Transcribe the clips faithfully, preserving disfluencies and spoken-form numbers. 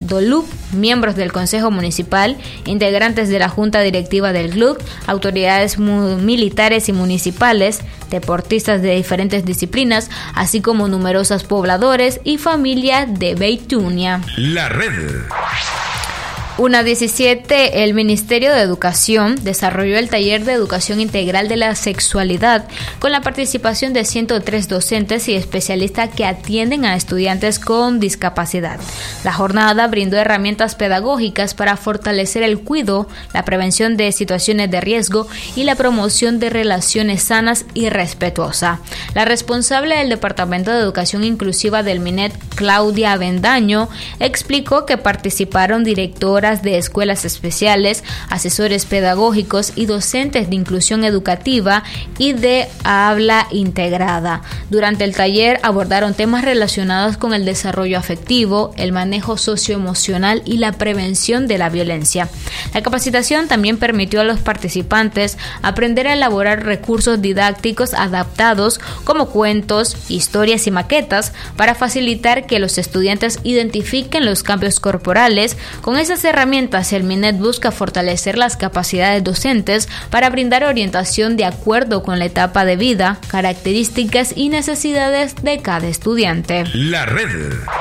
DOLUP, miembros del Consejo Municipal, integrantes de la Junta Directiva del club, autoridades militares y municipales, deportistas de diferentes disciplinas, así como numerosos pobladores y familias de Beitunia. La red. Una diecisiete, el Ministerio de Educación desarrolló el taller de educación integral de la sexualidad con la participación de ciento tres docentes y especialistas que atienden a estudiantes con discapacidad. La jornada brindó herramientas pedagógicas para fortalecer el cuidado, la prevención de situaciones de riesgo y la promoción de relaciones sanas y respetuosas. La responsable del Departamento de Educación Inclusiva del MINET, Claudia Avendaño, explicó que participaron directoras de escuelas especiales, asesores pedagógicos y docentes de inclusión educativa y de habla integrada. Durante el taller abordaron temas relacionados con el desarrollo afectivo, el manejo socioemocional y la prevención de la violencia. La capacitación también permitió a los participantes aprender a elaborar recursos didácticos adaptados como cuentos, historias y maquetas para facilitar que los estudiantes identifiquen los cambios corporales. Con esas herramientas, el MINET busca fortalecer las capacidades docentes para brindar orientación de acuerdo con la etapa de vida, características y necesidades de cada estudiante. La red.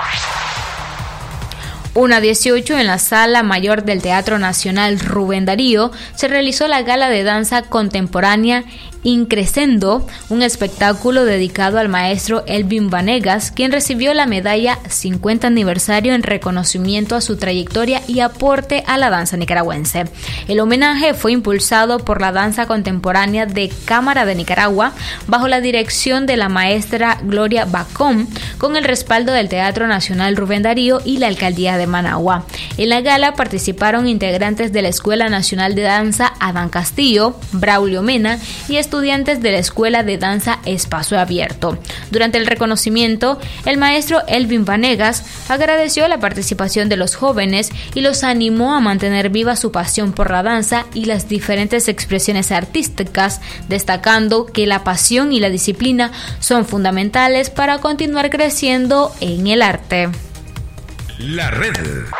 Una dieciocho, en la Sala Mayor del Teatro Nacional Rubén Darío se realizó la gala de danza contemporánea Increscendo, un espectáculo dedicado al maestro Elvin Vanegas, quien recibió la medalla cincuenta aniversario en reconocimiento a su trayectoria y aporte a la danza nicaragüense. El homenaje fue impulsado por la danza contemporánea de Cámara de Nicaragua, bajo la dirección de la maestra Gloria Bacón, con el respaldo del Teatro Nacional Rubén Darío y la Alcaldía de Managua. En la gala participaron integrantes de la Escuela Nacional de Danza Adán Castillo, Braulio Mena y estudiantes de la Escuela de Danza Espacio Abierto. Durante el reconocimiento, el maestro Elvin Vanegas agradeció la participación de los jóvenes y los animó a mantener viva su pasión por la danza y las diferentes expresiones artísticas, destacando que la pasión y la disciplina son fundamentales para continuar creciendo en el arte. La red.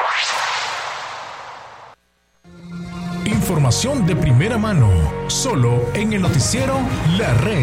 Información de primera mano, solo en el noticiero La Red.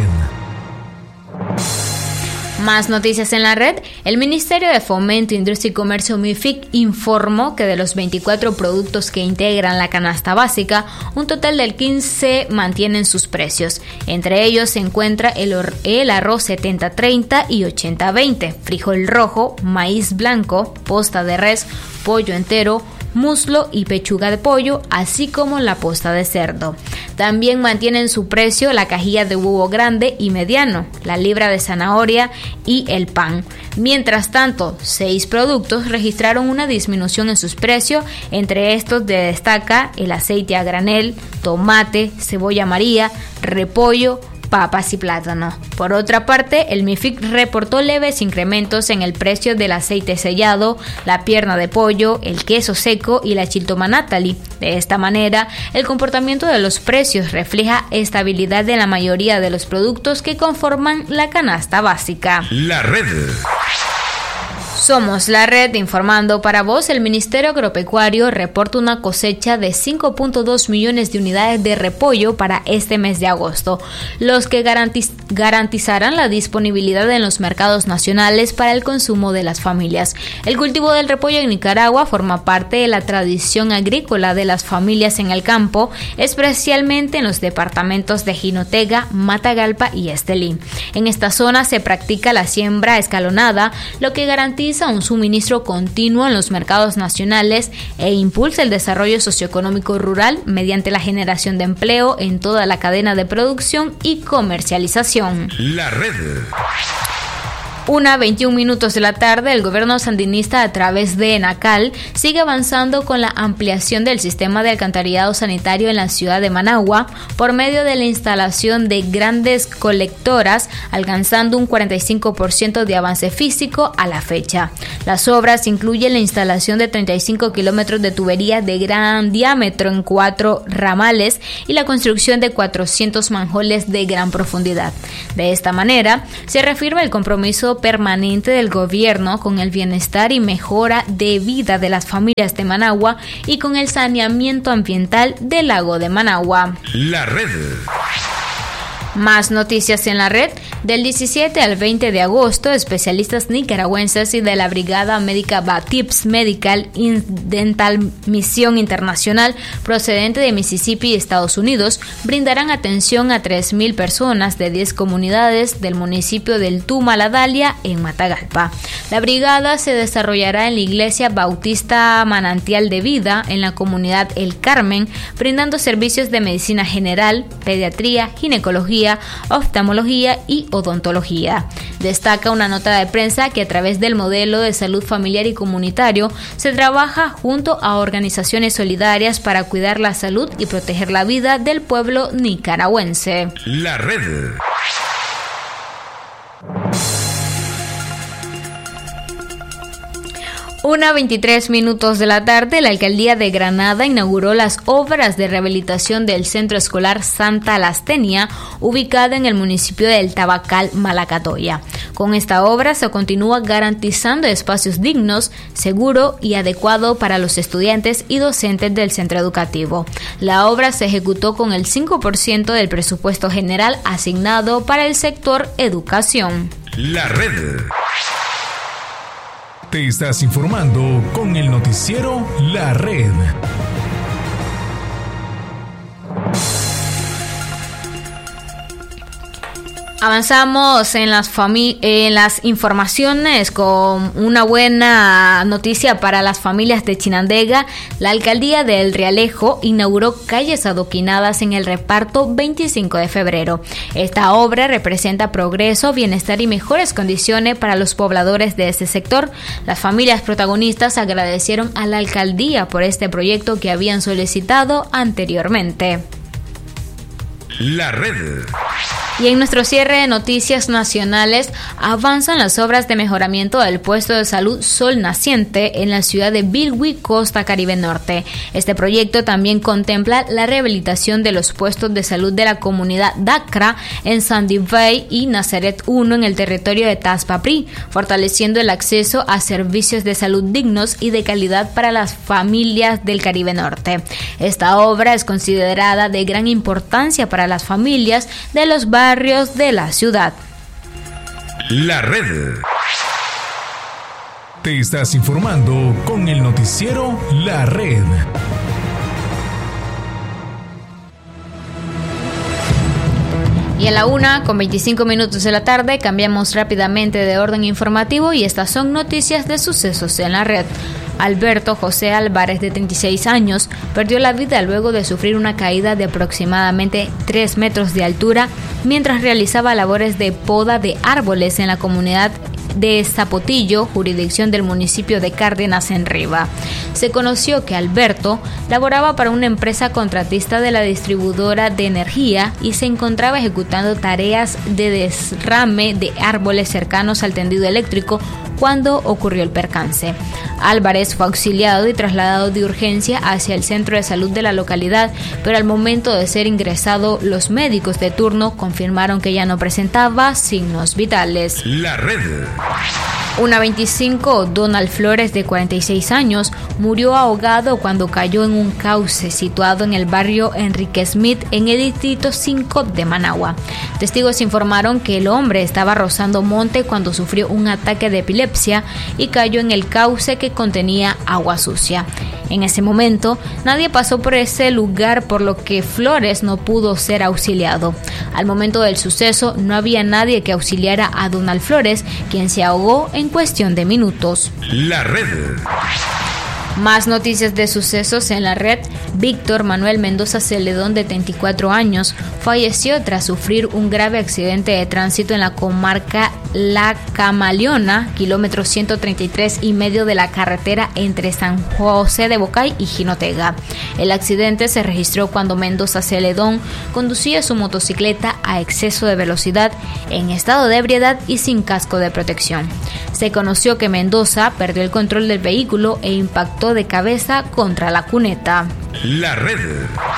Más noticias en la red. El Ministerio de Fomento, Industria y Comercio MIFIC informó que de los veinticuatro productos que integran la canasta básica, un total del quince mantienen sus precios. Entre ellos se encuentra el, el arroz setenta treinta y ochenta veinte, frijol rojo, maíz blanco, posta de res, pollo entero, muslo y pechuga de pollo, así como la posta de cerdo. También mantienen su precio la cajilla de huevo grande y mediano, la libra de zanahoria y el pan. Mientras tanto, seis productos registraron una disminución en sus precios. Entre estos destaca el aceite a granel, tomate, cebolla amarilla, repollo, papas y plátano. Por otra parte, el MIFIC reportó leves incrementos en el precio del aceite sellado, la pierna de pollo, el queso seco y la chiltoma Natalie. De esta manera, el comportamiento de los precios refleja estabilidad de la mayoría de los productos que conforman la canasta básica. La red. Somos la red informando para vos. El Ministerio Agropecuario reporta una cosecha de cinco punto dos millones de unidades de repollo para este mes de agosto, los que garantiz- garantizarán la disponibilidad en los mercados nacionales para el consumo de las familias. El cultivo del repollo en Nicaragua forma parte de la tradición agrícola de las familias en el campo, especialmente en los departamentos de Jinotega, Matagalpa y Estelí. En esta zona se practica la siembra escalonada, lo que garantiza un suministro continuo en los mercados nacionales e impulsa el desarrollo socioeconómico rural mediante la generación de empleo en toda la cadena de producción y comercialización. La red. Una veintiún minutos de la tarde, el gobierno sandinista a través de ENACAL sigue avanzando con la ampliación del sistema de alcantarillado sanitario en la ciudad de Managua por medio de la instalación de grandes colectoras, alcanzando un cuarenta y cinco por ciento de avance físico a la fecha. Las obras incluyen la instalación de treinta y cinco kilómetros de tuberías de gran diámetro en cuatro ramales y la construcción de cuatrocientos manjoles de gran profundidad. De esta manera, se reafirma el compromiso compromiso permanente del gobierno con el bienestar y mejora de vida de las familias de Managua y con el saneamiento ambiental del lago de Managua. La red. Más noticias en la red. Del diecisiete al veinte de agosto, especialistas nicaragüenses y de la Brigada Médica Batips Medical Dental Misión Internacional procedente de Mississippi, Estados Unidos, brindarán atención a tres mil personas de diez comunidades del municipio del Tuma La Dalia en Matagalpa. La brigada se desarrollará en la Iglesia Bautista Manantial de Vida en la comunidad El Carmen, brindando servicios de medicina general, pediatría, ginecología, oftalmología y odontología. Destaca una nota de prensa que a través del modelo de salud familiar y comunitario se trabaja junto a organizaciones solidarias para cuidar la salud y proteger la vida del pueblo nicaragüense. La red. Una veintitrés minutos de la tarde, la Alcaldía de Granada inauguró las obras de rehabilitación del Centro Escolar Santa Lastenia, ubicado en el municipio del Tabacal, Malacatoya. Con esta obra se continúa garantizando espacios dignos, seguro y adecuado para los estudiantes y docentes del centro educativo. La obra se ejecutó con el cinco por ciento del presupuesto general asignado para el sector educación. La red. Te estás informando con el noticiero La Red. Avanzamos en las, fami- en las informaciones con una buena noticia para las familias de Chinandega. La alcaldía de El Realejo inauguró calles adoquinadas en el reparto veinticinco de febrero. Esta obra representa progreso, bienestar y mejores condiciones para los pobladores de este sector. Las familias protagonistas agradecieron a la alcaldía por este proyecto que habían solicitado anteriormente. La red. Y en nuestro cierre de noticias nacionales, avanzan las obras de mejoramiento del puesto de salud Sol Naciente en la ciudad de Bilwi, Costa Caribe Norte. Este proyecto también contempla la rehabilitación de los puestos de salud de la comunidad Dacra en Sandy Bay y Nazaret uno en el territorio de Taspapri, fortaleciendo el acceso a servicios de salud dignos y de calidad para las familias del Caribe Norte. Esta obra es considerada de gran importancia para las familias de los barrios barrios de la ciudad. La red. Te estás informando con el noticiero La Red. Y a la una, con veinticinco minutos de la tarde, cambiamos rápidamente de orden informativo y estas son noticias de sucesos en la red. Alberto José Álvarez, de treinta y seis años, perdió la vida luego de sufrir una caída de aproximadamente tres metros de altura mientras realizaba labores de poda de árboles en la comunidad de Zapotillo, jurisdicción del municipio de Cárdenas en Riva. Se conoció que Alberto laboraba para una empresa contratista de la distribuidora de energía y se encontraba ejecutando tareas de desrame de árboles cercanos al tendido eléctrico cuando ocurrió el percance. Álvarez fue auxiliado y trasladado de urgencia hacia el centro de salud de la localidad, pero al momento de ser ingresado, los médicos de turno confirmaron que ya no presentaba signos vitales. La red. Una veinticinco, Donald Flores, de cuarenta y seis años, murió ahogado cuando cayó en un cauce situado en el barrio Enrique Smith, en el distrito cinco de Managua. Testigos informaron que el hombre estaba rozando monte cuando sufrió un ataque de epilepsia y cayó en el cauce que contenía agua sucia. En ese momento, nadie pasó por ese lugar, por lo que Flores no pudo ser auxiliado. Al momento del suceso, no había nadie que auxiliara a Donald Flores, quien se ahogó en cuestión de minutos. La red. Más noticias de sucesos en la red. Víctor Manuel Mendoza Celedón, de treinta y cuatro años, falleció tras sufrir un grave accidente de tránsito en la comarca La Camaleona, kilómetro ciento treinta y tres y medio de la carretera entre San José de Bocay y Jinotega. El accidente se registró cuando Mendoza Celedón conducía su motocicleta a exceso de velocidad, en estado de ebriedad y sin casco de protección. Se conoció que Mendoza perdió el control del vehículo e impactó de cabeza contra la cuneta. La red.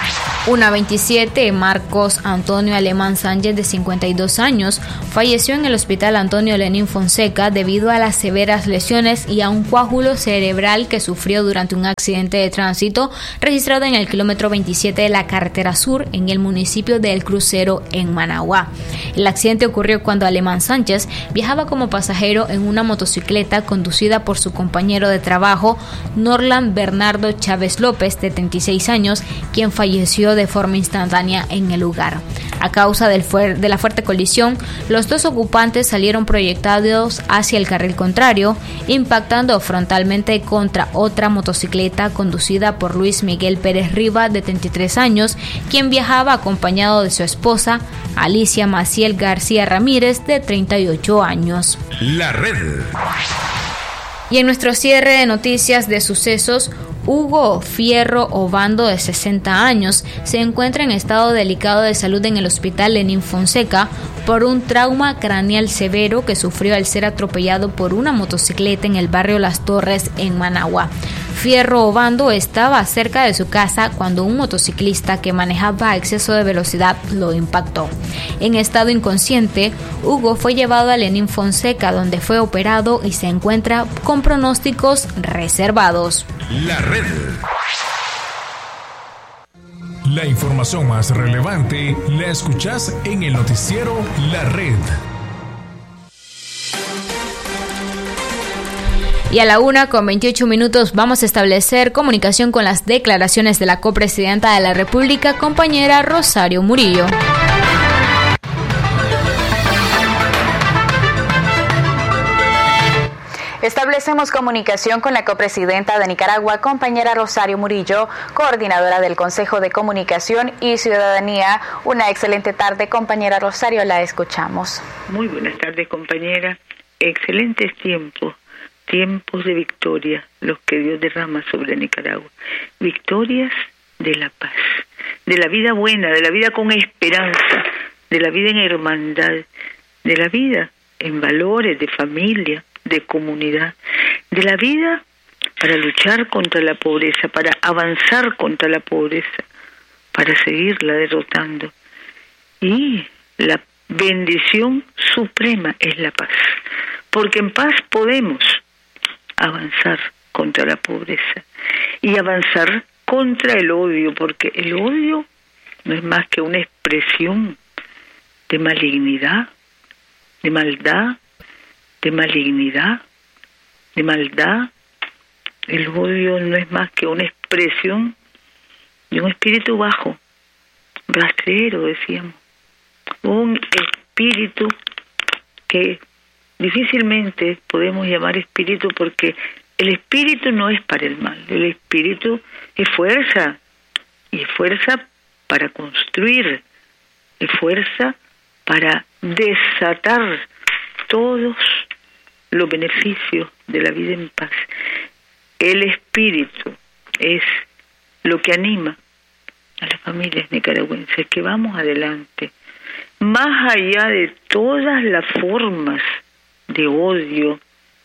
Una veintisiete, Marcos Antonio Alemán Sánchez, de cincuenta y dos años, falleció en el Hospital Antonio Lenín Fonseca debido a las severas lesiones y a un coágulo cerebral que sufrió durante un accidente de tránsito registrado en el kilómetro veintisiete de la carretera sur en el municipio de El Crucero, en Managua. El accidente ocurrió cuando Alemán Sánchez viajaba como pasajero en una motocicleta conducida por su compañero de trabajo, Norland Bernardo Chávez López, de treinta y seis años, quien falleció de forma instantánea en el lugar. A causa del fuer- de la fuerte colisión, los dos ocupantes salieron proyectados hacia el carril contrario, impactando frontalmente contra otra motocicleta conducida por Luis Miguel Pérez Riva, de treinta y tres años, quien viajaba acompañado de su esposa, Alicia Maciel García Ramírez, de treinta y ocho años. La red. Y en nuestro cierre de noticias de sucesos, Hugo Fierro Obando, de sesenta años, se encuentra en estado delicado de salud en el Hospital Lenín Fonseca por un trauma craneal severo que sufrió al ser atropellado por una motocicleta en el barrio Las Torres, en Managua. Fierro Obando estaba cerca de su casa cuando un motociclista que manejaba a exceso de velocidad lo impactó. En estado inconsciente, Hugo fue llevado a Lenín Fonseca, donde fue operado y se encuentra con pronósticos reservados. La red. La información más relevante la escuchás en el noticiero La Red. Y a la una con veintiocho minutos vamos a establecer comunicación con las declaraciones de la copresidenta de la República, compañera Rosario Murillo. Establecemos comunicación con la copresidenta de Nicaragua, compañera Rosario Murillo, coordinadora del Consejo de Comunicación y Ciudadanía. Una excelente tarde, compañera Rosario, la escuchamos. Muy buenas tardes, compañera. Excelentes tiempos, tiempos de victoria, los que Dios derrama sobre Nicaragua. Victorias de la paz, de la vida buena, de la vida con esperanza, de la vida en hermandad, de la vida en valores de familia, de comunidad, de la vida para luchar contra la pobreza, para avanzar contra la pobreza, para seguirla derrotando. Y la bendición suprema es la paz, porque en paz podemos avanzar contra la pobreza y avanzar contra el odio, porque el odio no es más que una expresión de malignidad, de maldad, de malignidad, de maldad. El odio no es más que una expresión de un espíritu bajo, rastrero, decíamos, un espíritu que difícilmente podemos llamar espíritu, porque el espíritu no es para el mal, el espíritu es fuerza, y es fuerza para construir, es fuerza para desatar todos los beneficios de la vida en paz. El espíritu es lo que anima a las familias nicaragüenses, que vamos adelante, más allá de todas las formas de odio,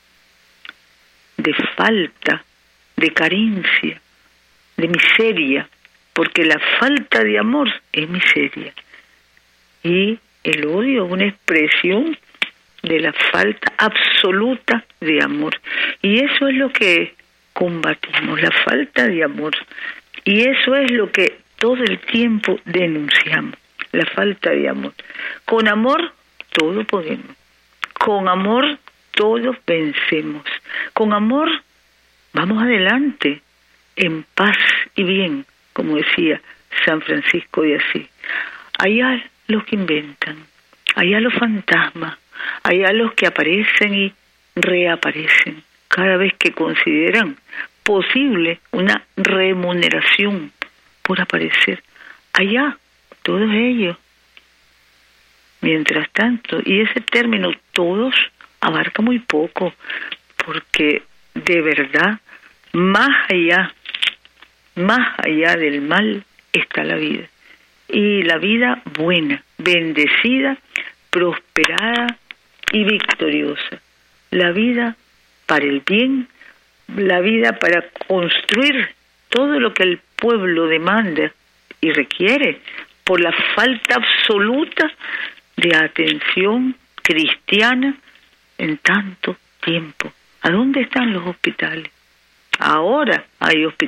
de falta, de carencia, de miseria, porque la falta de amor es miseria, y el odio es una expresión de la falta absoluta de amor, y eso es lo que combatimos, la falta de amor, y eso es lo que todo el tiempo denunciamos, la falta de amor. Con amor todo podemos, con amor todos vencemos, con amor vamos adelante, en paz y bien, como decía San Francisco de Asís. Allá los que inventan, allá los fantasmas, allá los que aparecen y reaparecen cada vez que consideran posible una remuneración por aparecer. Allá, todos ellos. Mientras tanto, y ese término todos abarca muy poco, porque de verdad, más allá, más allá del mal está la vida. Y la vida buena, bendecida, prosperada y victoriosa. La vida para el bien, la vida para construir todo lo que el pueblo demanda y requiere por la falta absoluta de atención cristiana en tanto tiempo. ¿A dónde están los hospitales? Ahora hay hospitales